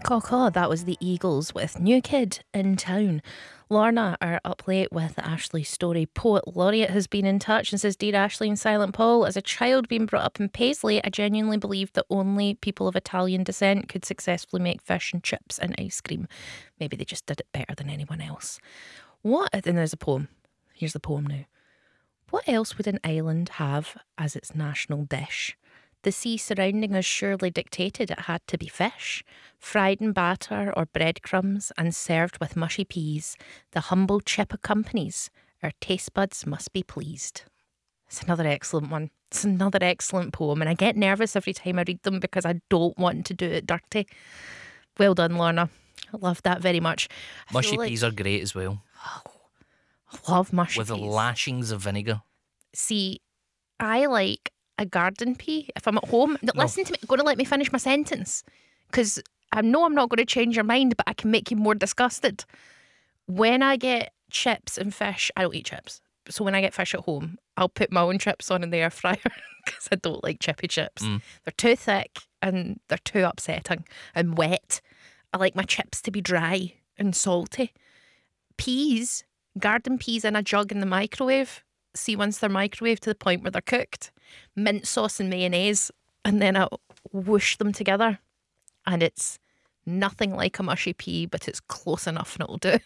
Caw, that was the Eagles with New Kid in Town. Lorna are up late with Ashley's story. Poet Laureate has been in touch and says, Dear Ashley and Silent Paul, as a child being brought up in Paisley, I genuinely believed that only people of Italian descent could successfully make fish and chips and ice cream. Maybe they just did it better than anyone else. What? And there's a poem. Here's the poem now. What else would an island have as its national dish? The sea surrounding us surely dictated it had to be fish, fried in batter or breadcrumbs and served with mushy peas. The humble chip accompanies. Our taste buds must be pleased. It's another excellent one. It's another excellent poem, and I get nervous every time I read them because I don't want to do it dirty. Well done, Lorna. I love that very much. Mushy peas are great as well. I love mushy with peas. With lashings of vinegar. See, I like a garden pea if I'm at home. Listen to me. Going to let me finish my sentence, because I know I'm not going to change your mind, but I can make you more disgusted. When I get chips and fish, I don't eat chips. So when I get fish at home, I'll put my own chips on in the air fryer because I don't like chippy chips. They're too thick and they're too upsetting and wet. I like my chips to be dry and salty. Peas, garden peas in a jug in the microwave. See, once they're microwaved to the point where they're cooked, mint sauce and mayonnaise, and then I'll whoosh them together. And it's nothing like a mushy pea, but it's close enough and it'll do.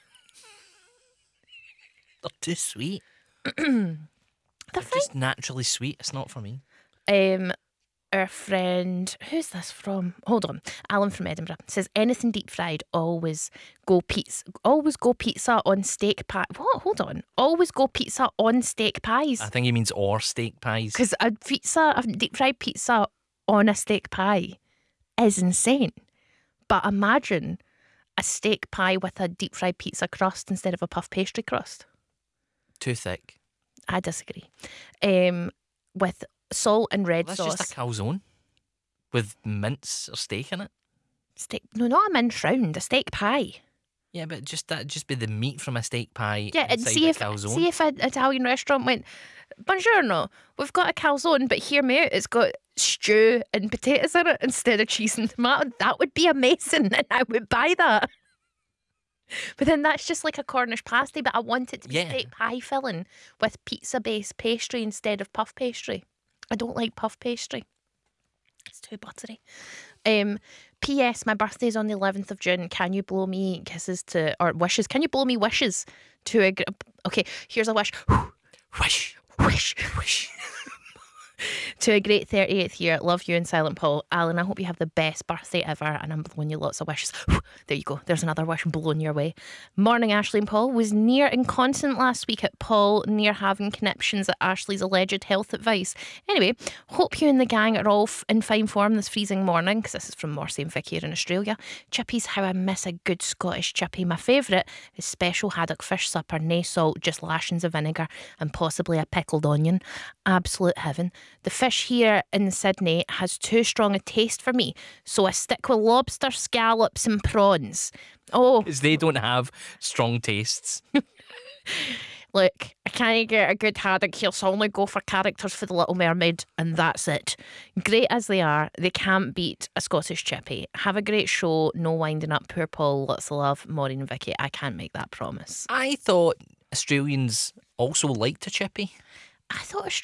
They're too sweet. They're just naturally sweet. It's not for me. Our friend, who's this from? Hold on. Alan from Edinburgh says, anything deep fried, always go pizza on steak pie. What? Hold on. Always go pizza on steak pies. I think he means or steak pies. Because a deep fried pizza on a steak pie is insane. But imagine a steak pie with a deep fried pizza crust instead of a puff pastry crust. Too thick. I disagree. With salt and red sauce. That's just a calzone with mince or steak in it. No, not a mince round, a steak pie. Yeah, but that'd just be the meat from a steak pie. Yeah, and see if an Italian restaurant went, buongiorno, we've got a calzone, but hear me out, it's got stew and potatoes in it instead of cheese and tomato. That would be amazing, and I would buy that. But then that's just like a Cornish pasty, but I want it to be steak pie filling with pizza-based pastry instead of puff pastry. I don't like puff pastry. It's too buttery. P.S. My birthday's on the 11th of June. Can you blow me wishes? Can you blow me wishes to okay, here's a wish. Wish, wish, wish. To a great 38th year. Love you and Silent Paul. Alan, I hope you have the best birthday ever, and I'm blowing you lots of wishes. There you go. There's another wish blown your way. Morning, Ashley and Paul. Was near incontinent last week at Paul, near having conniptions at Ashley's alleged health advice. Anyway, hope you and the gang are all in fine form this freezing morning, because this is from Morsey and Vic here in Australia. Chippies, how I miss a good Scottish chippy. My favourite is special haddock fish supper, nae salt, just lashings of vinegar and possibly a pickled onion. Absolute heaven. The fish here in Sydney has too strong a taste for me, so I stick with lobster, scallops and prawns. Oh, because they don't have strong tastes. Look, I can't get a good haddock here, so I'll only go for characters for The Little Mermaid, and that's it. Great as they are, they can't beat a Scottish chippy. Have a great show, no winding up, poor Paul, lots of love, Maureen and Vicky. I can't make that promise. I thought Australians also liked a chippy. I thought